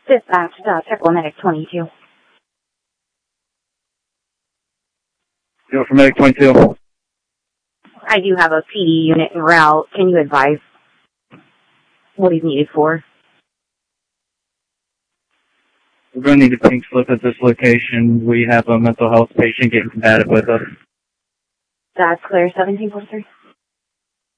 Dispatch, check one medic 22. Go for medic 22. I do have a PD unit en route. Can you advise what he's needed for? We're going to need a pink slip at this location. We have a mental health patient getting combated with us. That's clear, 1743.